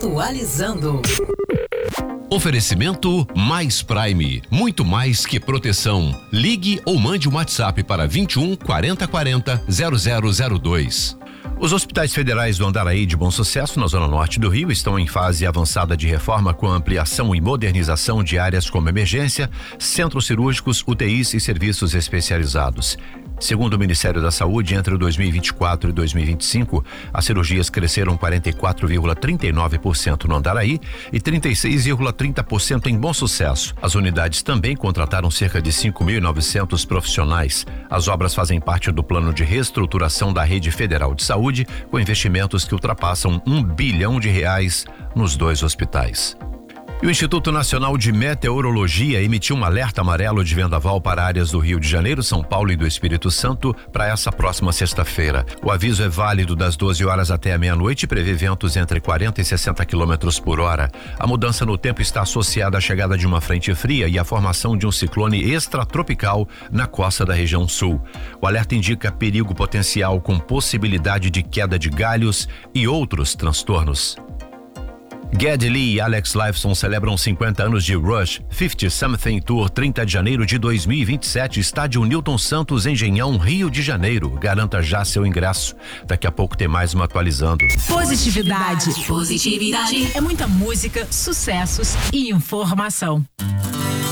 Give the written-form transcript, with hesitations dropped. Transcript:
Atualizando. Oferecimento Mais Prime. Muito mais que proteção. Ligue ou mande um WhatsApp para 21 40 40 0002. Os hospitais federais do Andaraí de Bom Sucesso, na zona norte do Rio, estão em fase avançada de reforma com ampliação e modernização de áreas como emergência, centros cirúrgicos, UTIs e serviços especializados. Segundo o Ministério da Saúde, entre 2024 e 2025, as cirurgias cresceram 44,39% no Andaraí e 36,30% em Bom Sucesso. As unidades também contrataram cerca de 5.900 profissionais. As obras fazem parte do plano de reestruturação da rede federal de saúde, com investimentos que ultrapassam R$1 bilhão nos 2 hospitais. E o Instituto Nacional de Meteorologia emitiu um alerta amarelo de vendaval para áreas do Rio de Janeiro, São Paulo e do Espírito Santo para essa próxima sexta-feira. O aviso é válido das 12 horas até a meia-noite e prevê ventos entre 40 e 60 km por hora. A mudança no tempo está associada à chegada de uma frente fria e à formação de um ciclone extratropical na costa da região sul. O alerta indica perigo potencial com possibilidade de queda de galhos e outros transtornos. Geddy Lee e Alex Lifeson celebram 50 anos de Rush 50 Something Tour 30 de janeiro de 2027, estádio Newton Santos, Engenhão, Rio de Janeiro. Garanta já seu ingresso. Daqui a pouco tem mais uma atualizando. Positividade é muita música, sucessos e informação.